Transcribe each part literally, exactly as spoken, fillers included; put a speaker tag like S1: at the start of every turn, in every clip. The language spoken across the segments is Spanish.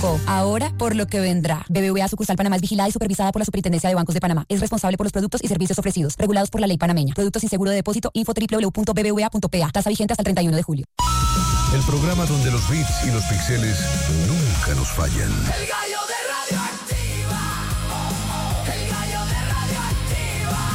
S1: Co. Ahora, por lo que vendrá. B B V A Sucursal Panamá es vigilada y supervisada por la Superintendencia de Bancos de Panamá. Es responsable por los productos y servicios ofrecidos, regulados por la ley panameña. Productos sin seguro de depósito. Info doble u doble u doble u punto b b v a punto p a. Tasa vigente hasta el treinta y uno de julio.
S2: El programa donde los bits y los píxeles nunca nos fallan.
S3: El gallo de Radioactiva. El gallo de Radioactiva.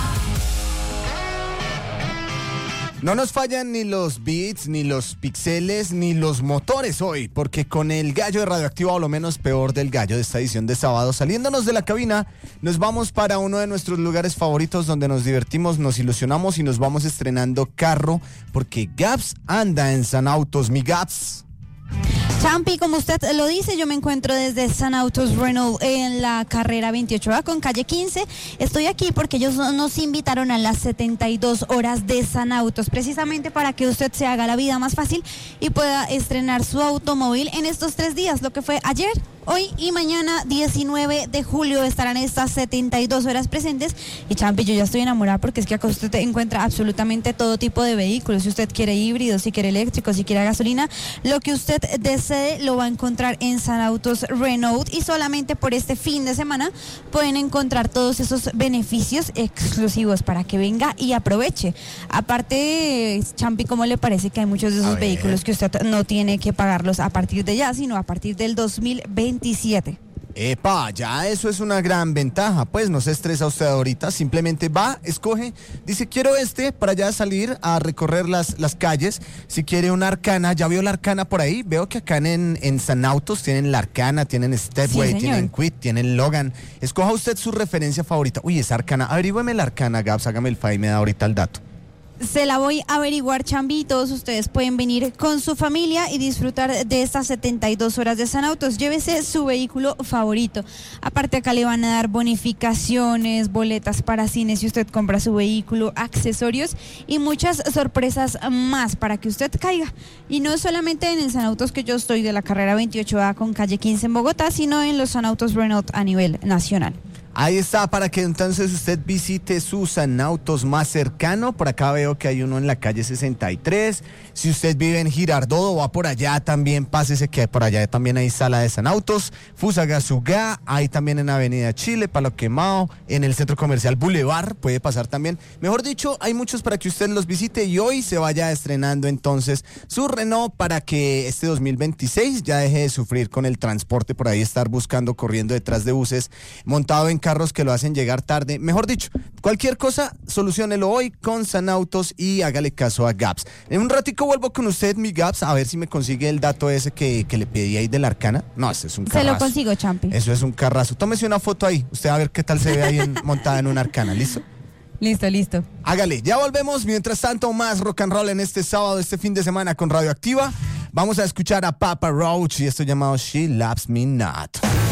S4: No nos fallan ni los bits, ni los píxeles, ni los motores hoy, porque con el gallo de Radioactiva, o lo menos peor del gallo de esta edición de sábado, saliéndonos de la cabina, nos vamos para uno de nuestros lugares favoritos donde nos divertimos, nos ilusionamos y nos vamos estrenando carro, porque Gaps anda en San Autos, mi Gaps.
S5: Champi, como usted lo dice, yo me encuentro desde San Autos Renault en la carrera veintiocho A con calle quince. Estoy aquí porque ellos nos invitaron a las setenta y dos horas de San Autos, precisamente para que usted se haga la vida más fácil y pueda estrenar su automóvil en estos tres días, lo que fue ayer, hoy y mañana, diecinueve de julio, estarán estas setenta y dos horas presentes. Y Champi, yo ya estoy enamorada porque es que acá usted encuentra absolutamente todo tipo de vehículos. Si usted quiere híbrido, si quiere eléctrico, si quiere gasolina, lo que usted desee lo va a encontrar en San Autos Renault. Y solamente por este fin de semana pueden encontrar todos esos beneficios exclusivos para que venga y aproveche. Aparte, Champi, ¿cómo le parece que hay muchos de esos vehículos que usted no tiene que pagarlos a partir de ya, sino a partir del dos mil veintisiete?
S4: Epa, ya eso es una gran ventaja, pues no se estresa usted ahorita, simplemente va, escoge, dice quiero este para ya salir a recorrer las, las calles. Si quiere una Arcana, ya vio la Arcana por ahí, veo que acá en, en San Autos tienen la Arcana, tienen Stepway,
S5: sí,
S4: tienen Quid, tienen Logan. Escoja usted su referencia favorita. Uy, esa Arcana, averígüeme la Arcana, Gaps, hágame el fa y me da ahorita el dato.
S5: Se la voy a averiguar, Chambi. Todos ustedes pueden venir con su familia y disfrutar de estas setenta y dos horas de San Autos. Llévese su vehículo favorito. Aparte, acá le van a dar bonificaciones, boletas para cine si usted compra su vehículo, accesorios y muchas sorpresas más para que usted caiga. Y no solamente en el San Autos que yo estoy de la carrera veintiocho A con calle quince en Bogotá, sino en los San Autos Renault a nivel nacional.
S4: Ahí está, para que entonces usted visite su San Autos más cercano. Por acá veo que hay uno en la calle sesenta y tres. Si usted vive en Girardot o va por allá, también pásese que por allá también hay sala de San Autos. Fusagasugá, hay también en Avenida Chile, Palo Quemado, en el Centro Comercial Boulevard, puede pasar también. Mejor dicho, hay muchos para que usted los visite y hoy se vaya estrenando entonces su Renault para que este dos mil veintiséis ya deje de sufrir con el transporte, por ahí estar buscando, corriendo detrás de buses, montado en carros que lo hacen llegar tarde. Mejor dicho, cualquier cosa, soluciónelo hoy con San Autos y hágale caso a Gaps. En un ratico vuelvo con usted, mi Gaps, a ver si me consigue el dato ese que, que le pedí ahí de la Arcana. No, ese es un carrazo.
S5: Se lo consigo, Champi.
S4: Eso es un carrazo. Tómese una foto ahí, usted a ver qué tal se ve ahí en, montada en una Arcana, ¿listo?
S5: Listo, listo.
S4: Hágale, ya volvemos. Mientras tanto, más rock and roll en este sábado, este fin de semana con Radioactiva. Vamos a escuchar a Papa Roach y esto llamado She Loves Me Not.